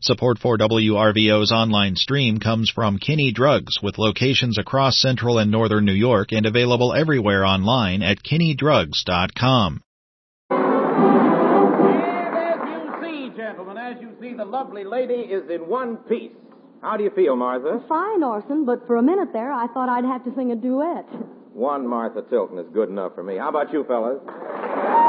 Support for WRVO's online stream comes from Kinney Drugs, with locations across central and northern New York and available everywhere online at KinneyDrugs.com. Gentlemen, as you see, the lovely lady is in one piece. How do you feel, Martha? Fine, Orson, but for a minute there, I thought I'd have to sing a duet. One Martha Tilton is good enough for me. How about you, fellas?